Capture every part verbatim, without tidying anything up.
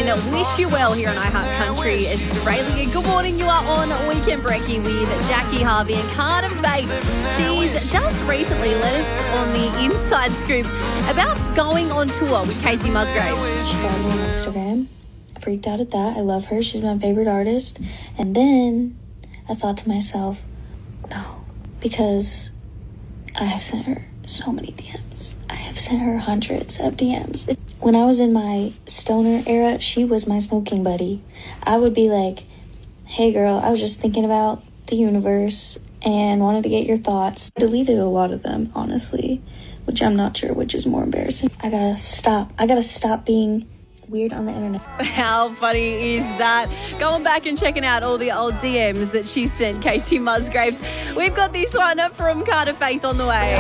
Wish You Well here on iHeart Country Australia. Good morning, you are on Weekend Brekkie with Jackie Harvey and Carter Faith. She's just recently let us on the inside scoop about going on tour with Kacey Musgraves. She found me on Instagram. I freaked out at that. I love her. She's my favorite artist. And then I thought to myself, no, because I have sent her so many D Ms. I have sent her hundreds of D Ms. When I was in my stoner era, she was my smoking buddy. I would be like, hey girl, I was just thinking about the universe and wanted to get your thoughts. Deleted a lot of them, honestly, which I'm not sure which is more embarrassing. I gotta stop. I gotta stop being weird on the internet. How funny is that? Going back and checking out all the old D Ms that she sent Kacey Musgraves. We've got this one from Carter Faith on the way.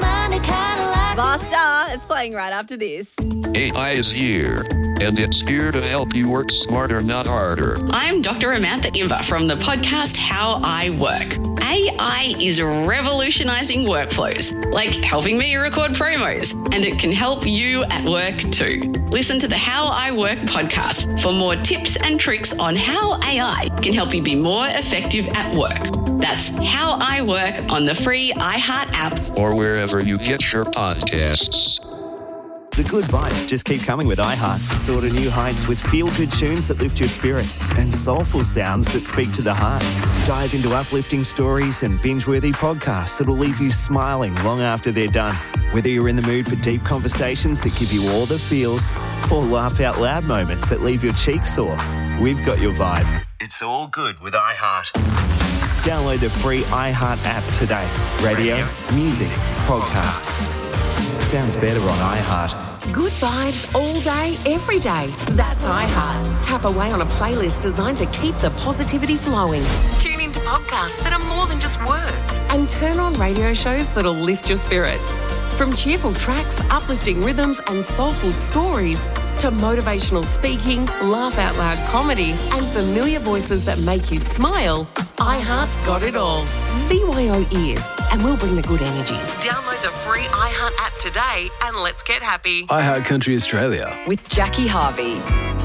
Master, it's playing right after this. A I is here, and it's here to help you work smarter, not harder. I'm Doctor Amantha Imber from the podcast How I Work. A I is revolutionizing workflows, like helping me record promos, and it can help you at work too. Listen to the How I Work podcast for more tips and tricks on how A I can help you be more effective at work. That's How I Work on the free iHeart app or wherever you get your podcasts. The good vibes just keep coming with iHeart. Soar to new heights with feel-good tunes that lift your spirit and soulful sounds that speak to the heart. Dive into uplifting stories and binge-worthy podcasts that'll leave you smiling long after they're done. Whether you're in the mood for deep conversations that give you all the feels or laugh-out-loud moments that leave your cheeks sore, we've got your vibe. It's all good with iHeart. Download the free iHeart app today. Radio, music, podcasts. Sounds better on iHeart. Good vibes all day, every day. That's iHeart. Tap away on a playlist designed to keep the positivity flowing. Tune into podcasts that are more than just words. And turn on radio shows that'll lift your spirits. From cheerful tracks, uplifting rhythms and soulful stories to motivational speaking, laugh-out-loud comedy and familiar voices that make you smile, iHeart's got it all. B Y O ears, and we'll bring the good energy. Download the free iHeart app today and let's get happy. iHeart Country Australia. With Jackie Harvey.